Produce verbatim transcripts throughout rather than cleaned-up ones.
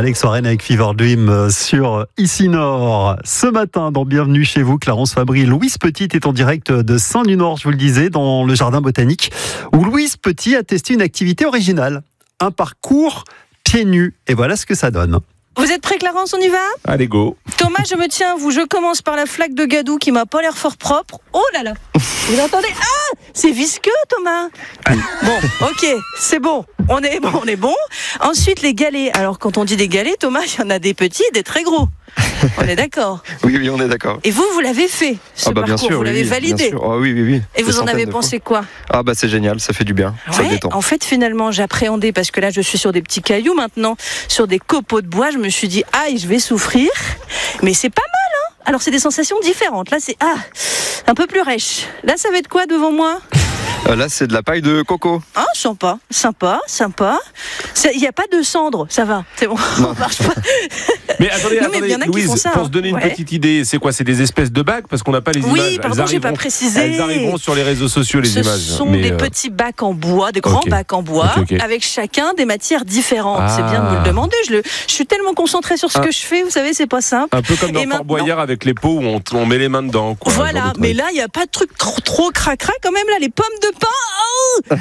Alex Warren avec Fever Dream sur Ici Nord. Ce matin, dans Bienvenue chez vous, Clarence Fabry, Louise Petit est en direct de Saint-du-Nord, je vous le disais, dans le jardin botanique, où Louise Petit a testé une activité originale, un parcours pieds nus. Et voilà ce que ça donne. Vous êtes prêts, Clarence, on y va ? Allez, go. Thomas, je me tiens à vous. Je commence par la flaque de Gadou qui m'a pas l'air fort propre. Oh là là. Vous entendez ? Ah, c'est visqueux, Thomas. Bon, ok, c'est bon. On est bon, on est bon. Ensuite, les galets. Alors, quand on dit des galets, Thomas, il y en a des petits et des très gros. On est d'accord ? Oui, oui, on est d'accord. Et vous, vous l'avez fait, ce ah bah, parcours, bien sûr, vous l'avez oui, validé. Bien sûr. Oh, oui, oui, oui. Et vous en avez pensé quoi ? Ah bah c'est génial, ça fait du bien, ouais, ça détend. En fait, finalement, j'appréhendais parce que là, je suis sur des petits cailloux maintenant, sur des copeaux de bois. Je me suis dit, aïe, je vais souffrir. Mais c'est pas mal, hein ? Alors, c'est des sensations différentes. Là, c'est ah, un peu plus rêche. Là, ça va être quoi devant moi ? Euh, là, c'est de la paille de coco. Ah, sympa, sympa, sympa. Il n'y a pas de cendres, ça va. C'est bon, on marche pas. Mais attendez, non, mais attendez, y en a qui Louise, font ça, pour se donner une ouais. petite idée, c'est quoi ? C'est des espèces de bacs parce qu'on n'a pas les oui, images. Oui, pardon, j'ai pas précisé. Elles arriveront sur les réseaux sociaux, les Ce images. Ce sont mais des euh... petits bacs en bois, des grands okay. bacs en bois, okay, okay. avec chacun des matières différentes. Ah. C'est bien de me le demander. Je, le, je suis tellement concentrée sur ce ah. que je fais, vous savez, c'est pas simple. Un peu comme dans Fort Boyard avec les pots où on, on met les mains dedans. Quoi, voilà, mais là, il n'y a pas de truc trop, trop cracra quand même. Là, les pommes de pain. Oh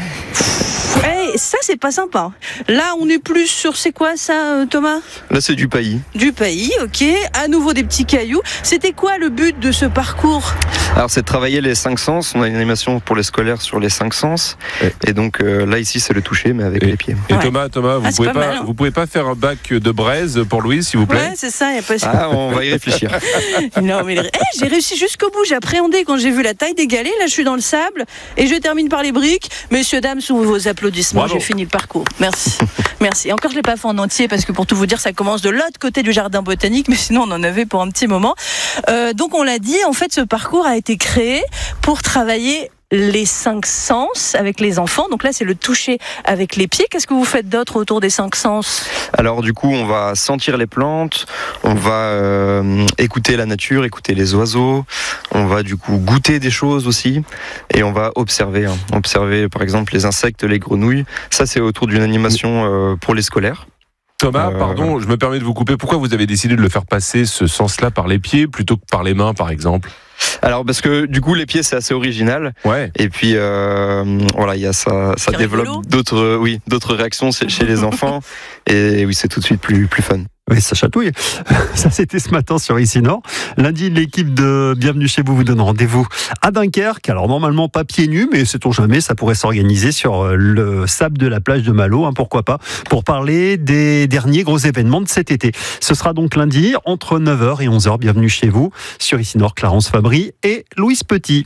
hey, ça, c'est pas sympa. Là, on est plus sur, c'est quoi ça, Thomas ? Là, c'est du paillis. Du paillis, ok. À nouveau des petits cailloux. C'était quoi le but de ce parcours ? Alors, c'est de travailler les cinq sens. On a une animation pour les scolaires sur les cinq sens. Et, et donc, euh, là, ici, c'est le toucher, mais avec et, les pieds. Et ouais. Thomas, Thomas, vous ah, pouvez pas, pas, mal, hein. vous pouvez pas faire un bac de braise pour Louise, s'il vous plaît ? Ouais, c'est ça. Y a pas... Ah, on va y réfléchir. non, mais hey, j'ai réussi jusqu'au bout. J'ai appréhendé quand j'ai vu la taille des galets. Là, je suis dans le sable et je termine par les briques. Messieurs, dames, sous vos applaudissements, Bravo. J'ai fini le parcours. Merci. Merci. Et encore, je l'ai pas fait en entier parce que pour tout vous dire, ça commence de l'autre côté du jardin botanique, mais sinon, on en avait pour un petit moment. Euh, donc, on l'a dit, en fait, ce parcours a été créé pour travailler les cinq sens avec les enfants. Donc là, c'est le toucher avec les pieds. Qu'est-ce que vous faites d'autre autour des cinq sens ? Alors du coup, on va sentir les plantes, on va euh, écouter la nature, écouter les oiseaux, on va du coup goûter des choses aussi, et on va observer. Hein. Observer par exemple les insectes, les grenouilles. Ça, c'est autour d'une animation euh, pour les scolaires. Thomas, Euh... pardon, je me permets de vous couper. Pourquoi vous avez décidé de le faire passer ce sens-là par les pieds plutôt que par les mains, par exemple ? Alors parce que du coup les pieds c'est assez original. Ouais. Et puis euh, voilà, il y a ça, ça développe rigolo. d'autres, oui, d'autres réactions chez les enfants. Et oui, c'est tout de suite plus plus fun. Oui, ça chatouille. Ça, c'était ce matin sur Ici Nord. Lundi, l'équipe de Bienvenue chez vous vous donne rendez-vous à Dunkerque. Alors, normalement, pas pieds nus, mais sait-on jamais, ça pourrait s'organiser sur le sable de la plage de Malo, hein, pourquoi pas, pour parler des derniers gros événements de cet été. Ce sera donc lundi, entre neuf heures et onze heures. Bienvenue chez vous sur Ici Nord, Clarence Fabry et Louise Petit.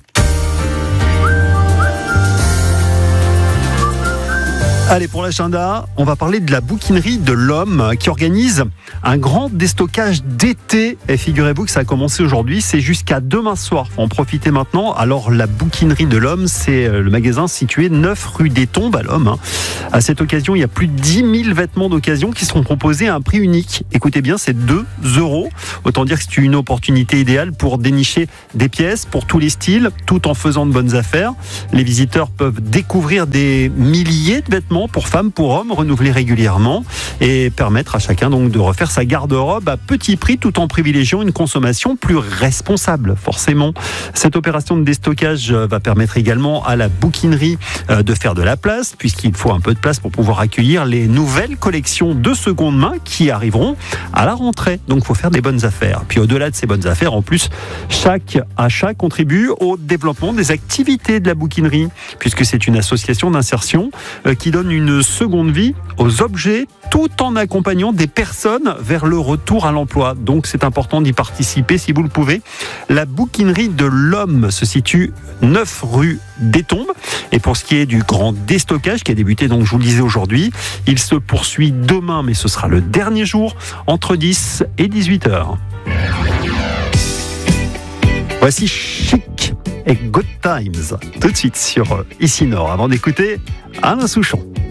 Allez, pour l'agenda, on va parler de la bouquinerie de l'Homme qui organise un grand déstockage d'été. Et figurez-vous que ça a commencé aujourd'hui, c'est jusqu'à demain soir. Faut en profiter maintenant. Alors, la bouquinerie de l'Homme, c'est le magasin situé neuf rue des Tombes à l'Homme. Hein. À cette occasion, il y a plus de dix mille vêtements d'occasion qui seront proposés à un prix unique. Écoutez bien, c'est deux euros. Autant dire que c'est une opportunité idéale pour dénicher des pièces pour tous les styles, tout en faisant de bonnes affaires. Les visiteurs peuvent découvrir des milliers de vêtements pour femmes, pour hommes, renouvelés régulièrement et permettre à chacun donc de refaire sa garde-robe à petit prix tout en privilégiant une consommation plus responsable, forcément. Cette opération de déstockage va permettre également à la bouquinerie de faire de la place, puisqu'il faut un peu de place pour pouvoir accueillir les nouvelles collections de seconde main qui arriveront à la rentrée. Donc, il faut faire des bonnes affaires. Puis, au-delà de ces bonnes affaires, en plus, chaque achat contribue au développement des activités de la bouquinerie, puisque c'est une association d'insertion qui donne une seconde vie aux objets tout en accompagnant des personnes vers le retour à l'emploi. Donc c'est important d'y participer si vous le pouvez. La bouquinerie de l'Homme se situe neuf rue des Tombes. Et pour ce qui est du grand déstockage qui a débuté, donc je vous le disais aujourd'hui, il se poursuit demain, mais ce sera le dernier jour entre dix et dix-huit heures. Voici Chic et Good Times tout de suite sur Ici Nord avant d'écouter Alain Souchon.